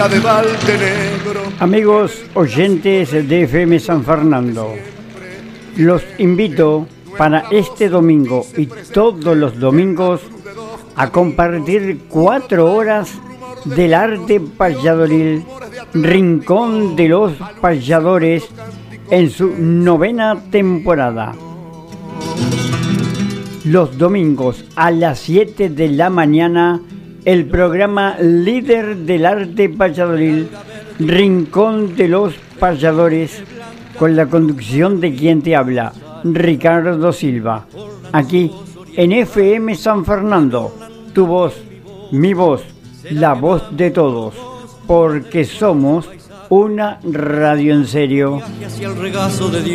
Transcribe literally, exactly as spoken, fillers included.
Amigos oyentes de F M San Fernando, los invito para este domingo y todos los domingos a compartir cuatro horas del arte payadoril, Rincón de los Payadores, en su novena temporada. Los domingos a las siete de la mañana, el programa líder del arte payadoril, Rincón de los Payadores, con la conducción de quien te habla, Ricardo Silva, aquí en F M San Fernando, tu voz, mi voz, la voz de todos, porque somos una radio en serio.